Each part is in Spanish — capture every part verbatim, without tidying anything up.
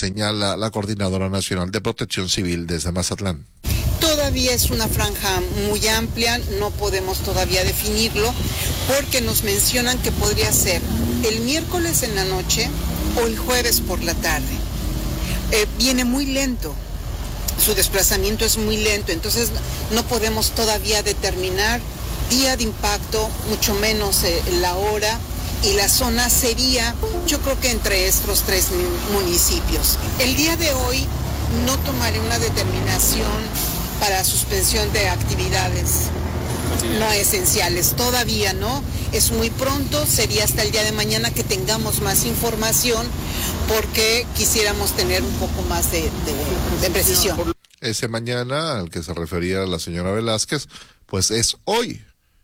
señala la Coordinadora Nacional de Protección Civil desde Mazatlán. Todavía es una franja muy amplia, no podemos todavía definirlo, porque nos mencionan que podría ser el miércoles en la noche o el jueves por la tarde. Eh, viene muy lento, su desplazamiento es muy lento, entonces no podemos todavía determinar día de impacto, mucho menos eh, la hora, y la zona sería, yo creo que entre estos tres municipios. El día de hoy no tomaré una determinación para suspensión de actividades no esenciales, todavía no, es muy pronto, sería hasta el día de mañana que tengamos más información, porque quisiéramos tener un poco más de, de, de precisión. Ese mañana al que se refería la señora Velázquez, pues es hoy.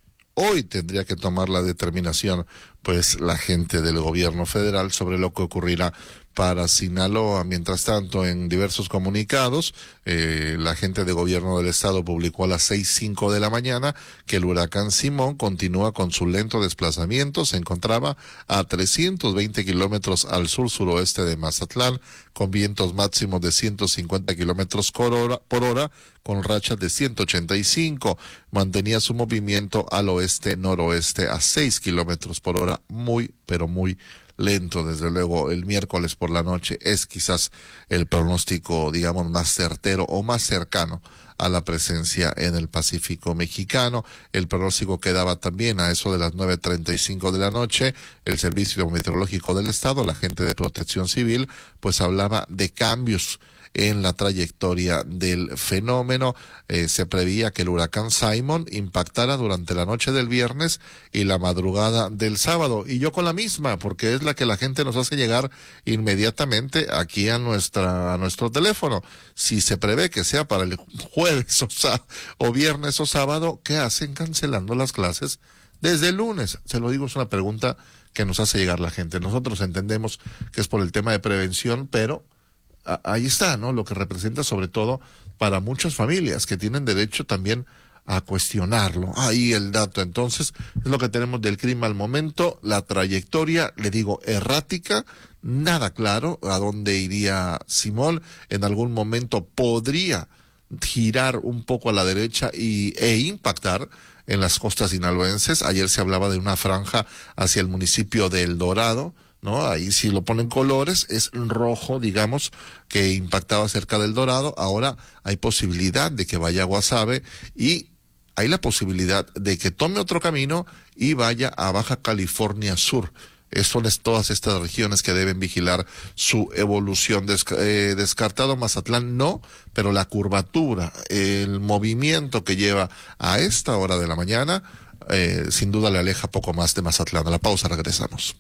Hoy tendría que tomar la determinación, pues, la gente del gobierno federal sobre lo que ocurrirá para Sinaloa. Mientras tanto, en diversos comunicados, eh, la gente de gobierno del estado publicó a las seis cinco de la mañana que el huracán Simón continúa con su lento desplazamiento. Se encontraba a trescientos veinte kilómetros al sur-suroeste de Mazatlán, con vientos máximos de ciento cincuenta kilómetros por hora, por hora, con rachas de ciento ochenta y cinco. Mantenía su movimiento al oeste-noroeste a seis kilómetros por hora, muy, pero muy lento. Desde luego, el miércoles por la noche es quizás el pronóstico, digamos, más certero o más cercano a la presencia en el Pacífico mexicano. El pronóstico que daba también a eso de las nueve treinta y cinco de la noche el Servicio Meteorológico del Estado, la gente de Protección Civil, pues hablaba de cambios en la trayectoria del fenómeno. Eh, se preveía que el huracán Simon impactara durante la noche del viernes y la madrugada del sábado. Y yo con la misma, porque es la que la gente nos hace llegar inmediatamente aquí a nuestra a nuestro teléfono. Si se prevé que sea para el jueves o, sá, o viernes o sábado, ¿qué hacen cancelando las clases desde el lunes? Se lo digo, es una pregunta que nos hace llegar la gente. Nosotros entendemos que es por el tema de prevención, pero ahí está, ¿no? Lo que representa sobre todo para muchas familias que tienen derecho también a cuestionarlo. Ahí el dato. Entonces, es lo que tenemos del clima al momento. La trayectoria, le digo, errática, nada claro a dónde iría Simón. En algún momento podría girar un poco a la derecha y, e impactar en las costas sinaloenses. Ayer se hablaba de una franja hacia el municipio de El Dorado, ¿no? Ahí si lo ponen colores, es rojo, digamos, que impactaba cerca del Dorado. Ahora hay posibilidad de que vaya a Guasave y hay la posibilidad de que tome otro camino y vaya a Baja California Sur. Es, son es, todas estas regiones que deben vigilar su evolución. Des, eh, descartado Mazatlán no, pero la curvatura, el movimiento que lleva a esta hora de la mañana, eh, sin duda le aleja poco más de Mazatlán. A la pausa regresamos.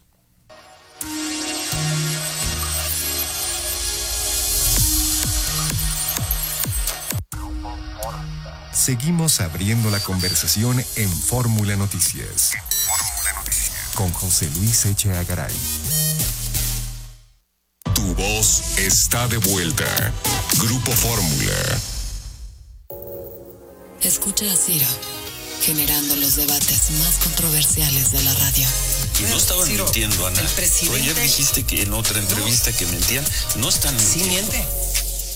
Seguimos abriendo la conversación en Fórmula Noticias. Con José Luis Echeagaray. Garay. Tu voz está de vuelta. Grupo Fórmula. Escucha a Ciro, generando los debates más controversiales de la radio. Y no estaban Ciro, mintiendo, Ana. El presidente... Tú ayer dijiste que en otra entrevista no. que mentían. No están mintiendo. Sí miente.